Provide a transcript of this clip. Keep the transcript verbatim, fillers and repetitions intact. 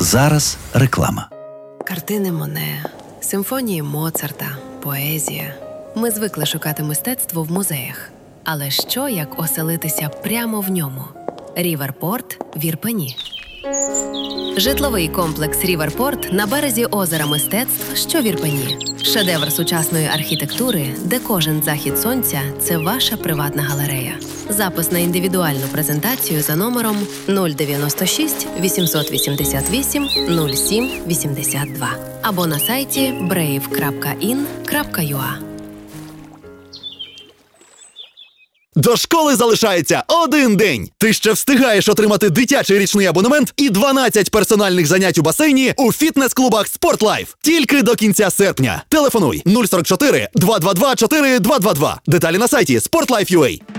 Зараз реклама. Картини Моне, симфонії Моцарта, поезія. Ми звикли шукати мистецтво в музеях. Але що, як оселитися прямо в ньому? Ріверпорт в Ірпені. Житловий комплекс «Ріверпорт» на березі озера мистецтв, що в Ірпені. Шедевр сучасної архітектури, де кожен захід сонця – це ваша приватна галерея. Запис на індивідуальну презентацію за номером нуль дев'яносто шість вісімсот вісімдесят вісім нуль сім вісімдесят два або на сайті брейв крапка ін крапка ю а. До школи залишається один день. Ти ще встигаєш отримати дитячий річний абонемент і дванадцять персональних занять у басейні у фітнес-клубах «Спортлайф». Тільки до кінця серпня. Телефонуй нуль сорок чотири два два два чотири два два два. Деталі на сайті спортлайф крапка ю а.